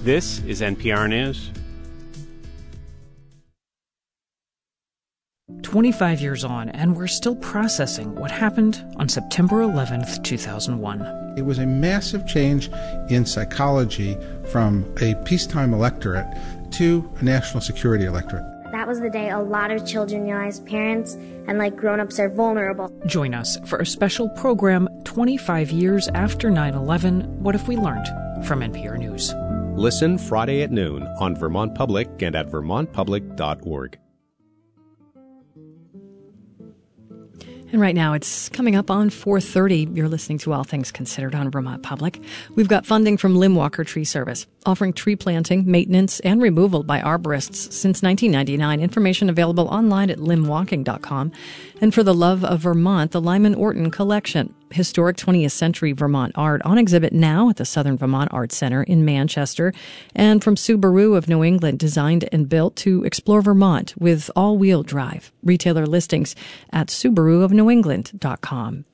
This is NPR News. 25 years on, and we're still processing what happened on September 11th, 2001. It was a massive change in psychology from a peacetime electorate to a national security electorate. That was the day a lot of children realized parents and grown-ups are vulnerable. Join us for a special program 25 years after 9/11, What If We Learned? From NPR News. Listen Friday at noon on Vermont Public and at vermontpublic.org. And right now it's coming up on 4:30. You're listening to All Things Considered on Vermont Public. We've got funding from Limb Walker Tree Service, offering tree planting, maintenance, and removal by arborists since 1999. Information available online at limbwalking.com. And for the love of Vermont, the Lyman Orton Collection, historic 20th century Vermont art on exhibit now at the Southern Vermont Arts Center in Manchester. And from Subaru of New England, designed and built to explore Vermont with all-wheel drive. Retailer listings at subaruofnewengland.com.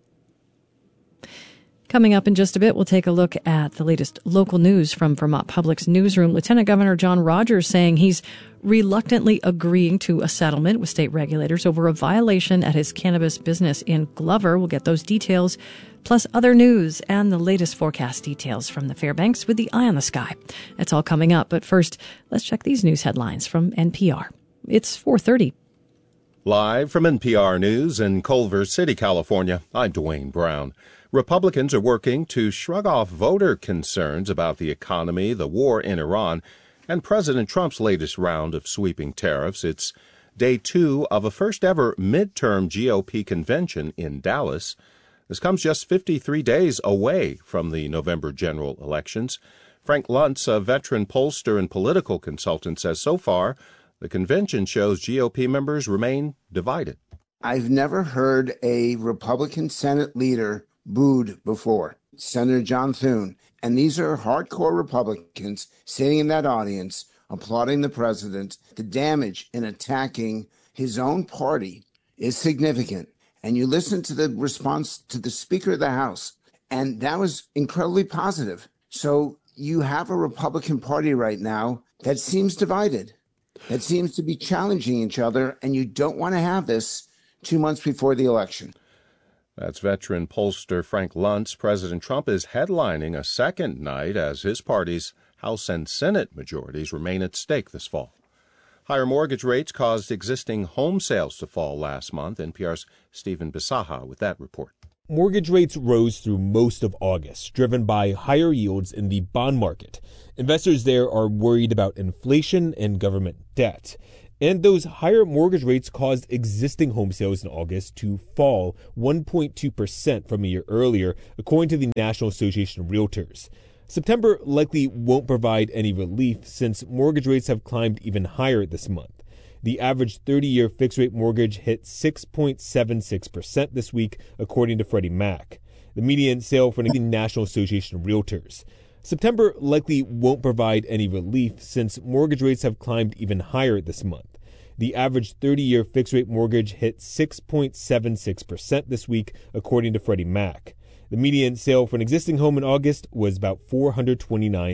Coming up in just a bit, we'll take a look at the latest local news from Vermont Public's newsroom. Lieutenant Governor John Rogers saying he's reluctantly agreeing to a settlement with state regulators over a violation at his cannabis business in Glover. We'll get those details, plus other news and the latest forecast details from the Fairbanks with the eye on the sky. That's all coming up. But first, let's check these news headlines from NPR. It's 4:30. Live from NPR News in Culver City, California, I'm Dwayne Brown. Republicans are working to shrug off voter concerns about the economy, the war in Iran, and President Trump's latest round of sweeping tariffs. It's day 2 of a first-ever midterm GOP convention in Dallas. This comes just 53 days away from the November general elections. Frank Luntz, a veteran pollster and political consultant, says so far the convention shows GOP members remain divided. I've never heard a Republican Senate leader booed before. Senator John Thune. And these are hardcore Republicans sitting in that audience, applauding the president. The damage in attacking his own party is significant. And you listen to the response to the Speaker of the House, and that was incredibly positive. So you have a Republican Party right now that seems divided, that seems to be challenging each other, and you don't want to have this 2 months before the election. That's veteran pollster Frank Luntz. President Trump is headlining a second night as his party's House and Senate majorities remain at stake this fall. Higher mortgage rates caused existing home sales to fall last month. NPR's Stephen Bisaha with that report. Mortgage rates rose through most of August, driven by higher yields in the bond market. Investors there are worried about inflation and government debt. And those higher mortgage rates caused existing home sales in August to fall 1.2% from a year earlier, according to the National Association of Realtors. September likely won't provide any relief since mortgage rates have climbed even higher this month. The average 30-year fixed-rate mortgage hit 6.76% this week, according to Freddie Mac. The median sale for the National Association of Realtors. September likely won't provide any relief since mortgage rates have climbed even higher this month. The average 30-year fixed-rate mortgage hit 6.76% this week, according to Freddie Mac. The median sale for an existing home in August was about $429.